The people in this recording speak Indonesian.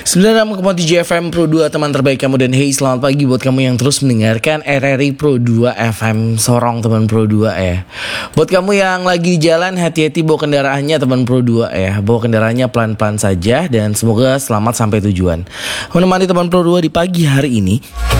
96,7 FM Pro 2, teman terbaik kamu. Dan hey, selamat pagi buat kamu yang terus mendengarkan RRI Pro 2 FM Sorong, teman Pro 2 ya. Buat kamu yang lagi di jalan, hati-hati bawa kendaraannya teman Pro 2 ya. Bawa kendaraannya pelan-pelan saja dan semoga selamat sampai tujuan. Menemani teman Pro 2 di pagi hari ini